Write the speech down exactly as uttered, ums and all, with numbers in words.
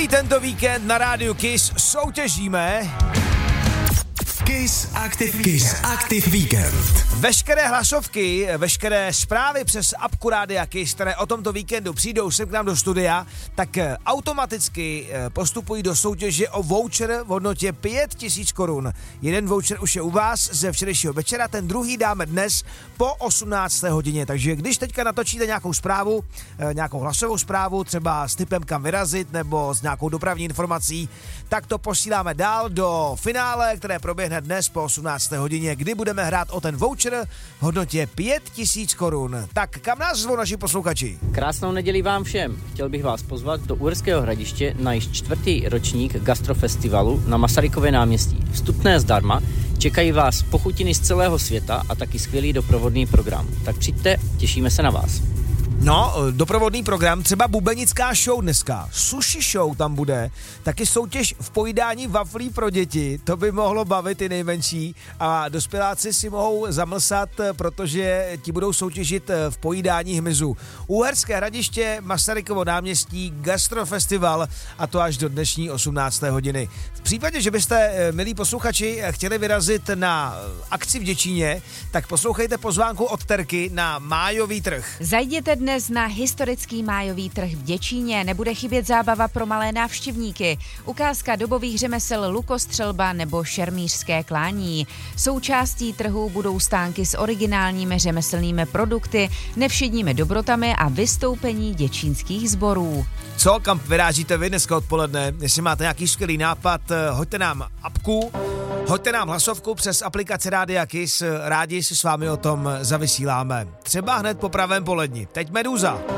Celý tento víkend na rádiu Kiss soutěžíme Kiss Active Kiss Active Weekend. Veškeré hlasovky, veškeré zprávy přes apku Rádia Kiss, které o tomto víkendu přijdou sem k nám do studia, tak automaticky postupují do soutěže o voucher v hodnotě pět tisíc korun. Jeden voucher už je u vás ze včerejšího večera, ten druhý dáme dnes po osmnácté hodině. Takže když teďka natočíte nějakou zprávu, nějakou hlasovou zprávu, třeba s tipem kam vyrazit nebo s nějakou dopravní informací, tak to posíláme dál do finále, které proběhne dnes po osmnácté hodině, kdy budeme hrát o ten voucher v hodnotě pět tisíc korun. Tak kam nás zvou naši posluchači? Krásnou neděli vám všem. Chtěl bych vás pozvat do Uherského Hradiště na již čtvrtý ročník gastrofestivalu na Masarykově náměstí. Vstupné zdarma, čekají vás pochutiny z celého světa a taky skvělý doprovodný program. Tak přijďte, těšíme se na vás. No, doprovodný program, třeba bubenická show dneska, sushi show tam bude, taky soutěž v pojídání waflí pro děti, to by mohlo bavit i nejmenší a dospěláci si mohou zamlsat, protože ti budou soutěžit v pojídání hmyzu. Uherské Hradiště, Masarykovo náměstí, gastrofestival a to až do dnešní osmnácté hodiny. V případě, že byste, milí posluchači, chtěli vyrazit na akci v Děčíně, tak poslouchejte pozvánku od Terky na májový trh. Zajděte dnes na historický májový trh v Děčíně, nebude chybět zábava pro malé návštěvníky, ukázka dobových řemesel, lukostřelba nebo šermířské klání. Součástí trhu budou stánky s originálními řemeslnými produkty, nevšedními dobrotami a vystoupení děčínských sborů. Co, kam vyrážíte vy dneska odpoledne? Jestli máte nějaký skvělý nápad, hoďte nám apku, hoďte nám hlasovku přes aplikaci Rádia Kiss, rádi si s vámi o tom zavysíláme. Třeba hned po pravém poledni. Teď Meduza.